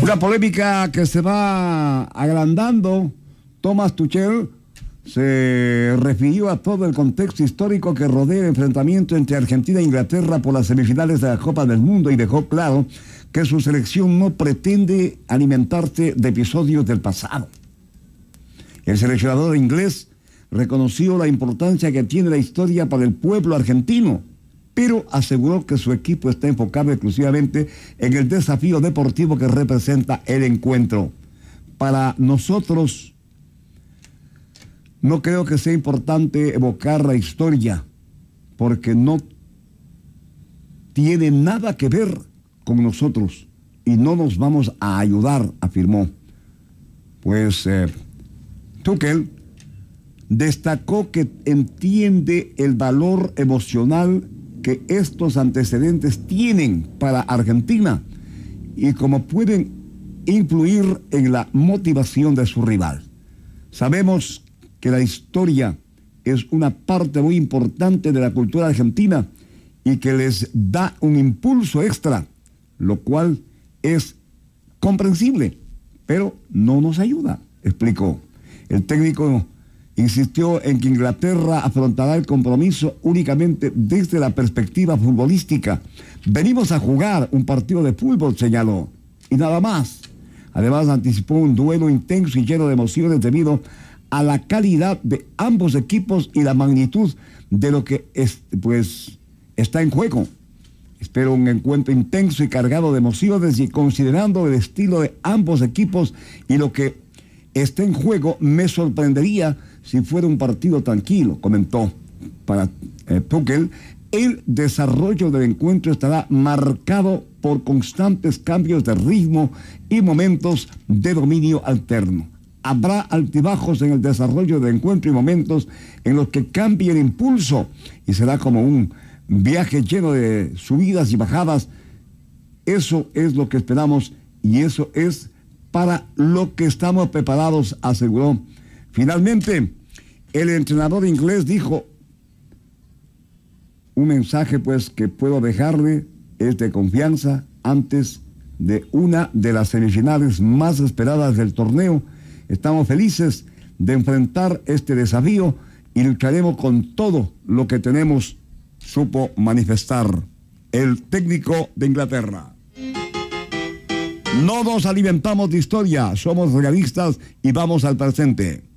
Una polémica que se va agrandando. Thomas Tuchel se refirió a todo el contexto histórico que rodea el enfrentamiento entre Argentina e Inglaterra por las semifinales de la Copa del Mundo y dejó claro que su selección no pretende alimentarse de episodios del pasado. El seleccionador inglés reconoció la importancia que tiene la historia para el pueblo argentino, pero aseguró que su equipo está enfocado exclusivamente en el desafío deportivo que representa el encuentro. Para nosotros, no creo que sea importante evocar la historia, porque no tiene nada que ver con nosotros y no nos vamos a ayudar, afirmó. Pues Tuchel destacó que entiende el valor emocional que estos antecedentes tienen para Argentina y cómo pueden influir en la motivación de su rival. Sabemos que la historia es una parte muy importante de la cultura argentina y que les da un impulso extra, lo cual es comprensible, pero no nos ayuda, explicó. El técnico insistió en que Inglaterra afrontará el compromiso únicamente desde la perspectiva futbolística. Venimos a jugar un partido de fútbol, señaló, y nada más. Además, anticipó un duelo intenso y lleno de emociones debido a la calidad de ambos equipos y la magnitud de lo que está en juego. Espero un encuentro intenso y cargado de emociones y considerando el estilo de ambos equipos y lo que está en juego, me sorprendería si fuera un partido tranquilo, comentó. Para Tuchel, el desarrollo del encuentro estará marcado por constantes cambios de ritmo y momentos de dominio alterno. Habrá altibajos en el desarrollo del encuentro y momentos en los que cambie el impulso y será como un viaje lleno de subidas y bajadas. Eso es lo que esperamos y eso es para lo que estamos preparados, aseguró. Finalmente, el entrenador inglés dijo: un mensaje que puedo dejarle es de confianza antes de una de las semifinales más esperadas del torneo. Estamos felices de enfrentar este desafío y lucharemos con todo lo que tenemos, supo manifestar el técnico de Inglaterra. No nos alimentamos de historia, somos realistas y vamos al presente.